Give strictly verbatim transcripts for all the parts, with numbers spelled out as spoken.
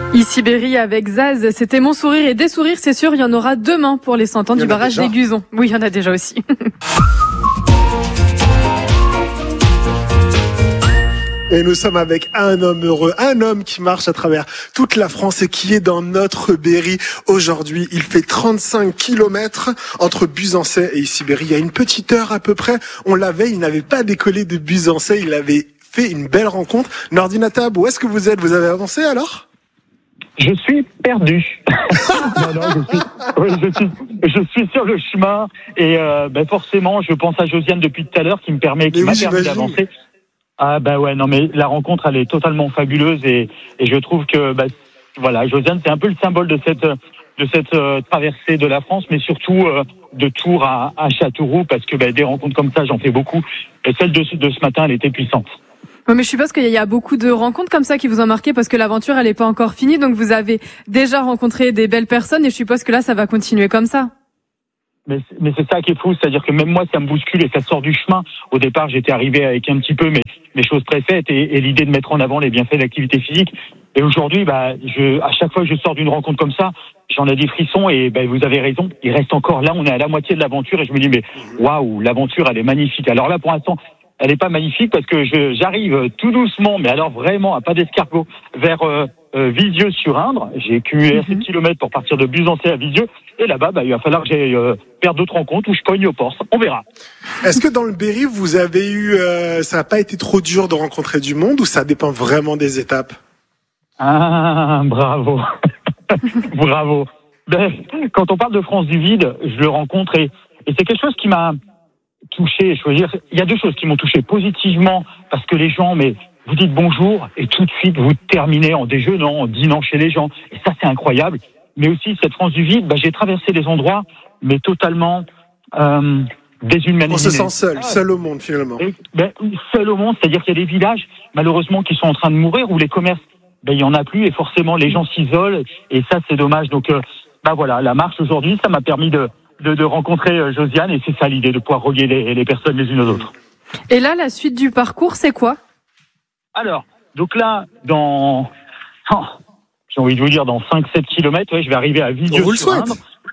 Ici Berry avec Zaz, c'était Mon Sourire et des sourires, c'est sûr, il y en aura demain pour les cent ans du barrage des Guzons. Oui, il y en a déjà aussi. Et nous sommes avec un homme heureux, un homme qui marche à travers toute la France et qui est dans notre Berry aujourd'hui. Il fait trente-cinq kilomètres entre Buzancais et Issy-Berry. Il y a une petite heure à peu près, on l'avait, il n'avait pas décollé de Buzancais, il avait fait une belle rencontre. Nordine Atab, où est-ce que vous êtes? Vous avez avancé alors? Je suis perdu. non, non, je suis, oui, je suis, je suis sur le chemin et euh, ben forcément, je pense à Josiane depuis tout à l'heure qui me permet, qui mais m'a oui, permis j'imagine. d'avancer. Ah ben ouais, non mais la rencontre, elle est totalement fabuleuse et, et je trouve que ben, voilà, Josiane, c'est un peu le symbole de cette de cette euh, traversée de la France, mais surtout euh, de Tours à, à Châteauroux, parce que ben, des rencontres comme ça, j'en fais beaucoup. Et celle de, de ce matin, elle était puissante. Ouais, mais je suppose qu'il y a beaucoup de rencontres comme ça qui vous ont marqué parce que l'aventure, elle n'est pas encore finie. Donc, vous avez déjà rencontré des belles personnes et je suppose que là, ça va continuer comme ça. Mais, mais c'est ça qui est fou, c'est-à-dire que même moi, ça me bouscule et ça sort du chemin. Au départ, j'étais arrivé avec un petit peu mes, mes choses préfaites et, et l'idée de mettre en avant les bienfaits de l'activité physique. Et aujourd'hui, bah, je, à chaque fois que je sors d'une rencontre comme ça, j'en ai des frissons et bah, vous avez raison, il reste encore là, on est à la moitié de l'aventure et je me dis, mais waouh, l'aventure, elle est magnifique. Alors là, pour l'instant, elle est pas magnifique parce que je, j'arrive tout doucement, mais alors vraiment à pas d'escargot, vers euh, euh, Visieux-sur-Indre. J'ai cumulé assez de kilomètres pour partir de Buzancais à Visieux. Et là-bas, bah, il va falloir que j'aille euh, faire d'autres rencontres où je cogne au porc. On verra. Est-ce que dans le Berry, vous avez eu, euh, ça n'a pas été trop dur de rencontrer du monde ou ça dépend vraiment des étapes? Ah, bravo. Bravo. Ben, quand on parle de France du vide, je le rencontre et, et c'est quelque chose qui m'a touché. Je veux dire, il y a deux choses qui m'ont touché positivement parce que les gens, mais vous dites bonjour et tout de suite vous terminez en déjeunant, en dînant chez les gens. Et ça, c'est incroyable. Mais aussi, cette France du vide, ben, j'ai traversé des endroits, mais totalement euh, déshumanisés. On se sent seul, seul au monde finalement. Et, ben, seul au monde, c'est-à-dire qu'il y a des villages, malheureusement, qui sont en train de mourir, où les commerces, ben, il y en a plus, et forcément, les gens s'isolent, et ça, c'est dommage. Donc, euh, ben voilà, la marche aujourd'hui, ça m'a permis de, de, de rencontrer euh, Josiane, et c'est ça l'idée, de pouvoir relier les, les personnes les unes aux autres. Et là, la suite du parcours, c'est quoi? Alors, donc là, dans... Oh, j'ai envie de vous dire, dans cinq sept kilomètres, ouais, je vais arriver à Visieux-sur-Indre.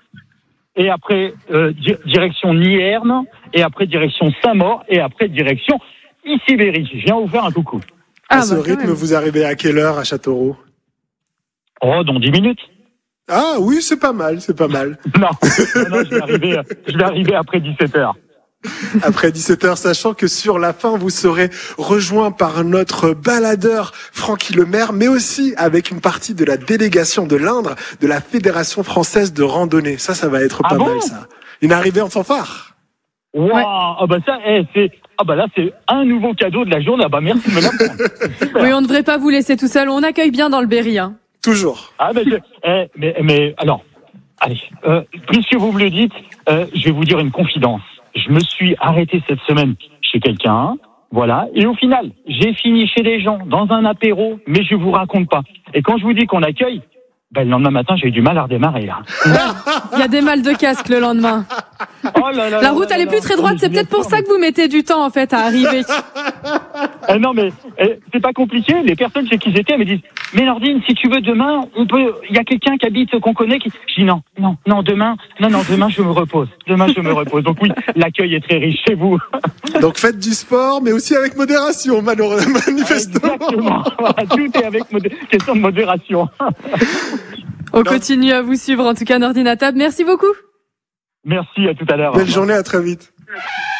Et après, euh, di- direction Nierne, et après direction Saint-Maur, et après direction Issy-Berry. Je viens vous faire un coucou. À Ah, ce bah, rythme, vous arrivez à quelle heure à Châteauroux? Oh, dans dix minutes. Ah oui, c'est pas mal, c'est pas mal. Non, non, non, je vais arriver, je vais arriver après dix-sept heures. Après dix-sept heures, sachant que sur la fin, vous serez rejoint par notre baladeur Francky Lemaire, mais aussi avec une partie de la délégation de l'Indre, de la Fédération française de randonnée. Ça, ça va être Ah pas bon mal, ça. Une arrivée en fanfare. Waouh, Ouais. ah bah ça, eh, c'est, ah bah là, c'est un nouveau cadeau de la journée. Ah bah merci de me l'apprendre. Oui, on ne devrait pas vous laisser tout seul. On accueille bien dans le Berry, hein. Toujours. Ah mais, je, eh, mais, mais alors, allez, euh, puisque vous me le dites, euh, je vais vous dire une confidence. Je me suis arrêté cette semaine chez quelqu'un, voilà, et au final, j'ai fini chez des gens dans un apéro, mais je vous raconte pas. Et quand je vous dis qu'on accueille, ben le lendemain matin, j'ai eu du mal à redémarrer là. Il y a des mal de casque le lendemain. Oh là là La là route, là elle est là plus là. très droite. Oh, C'est mais peut-être pour bien ça sûr, que vous mettez du temps, en fait, à arriver. Eh non mais eh, c'est pas compliqué. Les personnes chez qui j'étais me disent mais Nordine, si tu veux demain, on peut. Il y a quelqu'un qui habite qu'on connaît. Qui... Je dis non, non, non demain, non non demain je me repose. Demain je me repose. Donc oui, l'accueil est très riche chez vous. Donc faites du sport, mais aussi avec modération, malheureusement, manifestement. Exactement. Voilà, tout est avec modé... question de modération. On continue à vous suivre, en tout cas, Nordine Atab. Merci beaucoup. Merci, à tout à l'heure. Belle journée, à très vite.